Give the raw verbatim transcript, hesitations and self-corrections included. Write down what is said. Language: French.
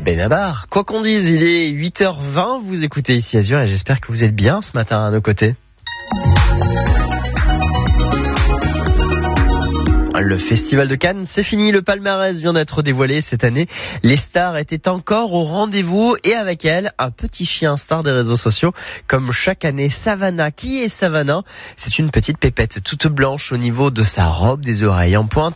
Benabar. Quoi qu'on dise, il est huit heures vingt, vous écoutez ici Azur et j'espère que vous êtes bien ce matin à nos côtés. Le Festival de Cannes, c'est fini, le palmarès vient d'être dévoilé cette année. Les stars étaient encore au rendez-vous et avec elles, un petit chien star des réseaux sociaux, comme chaque année, Savannah. Qui est Savannah ? C'est une petite pépette toute blanche au niveau de sa robe, des oreilles en pointe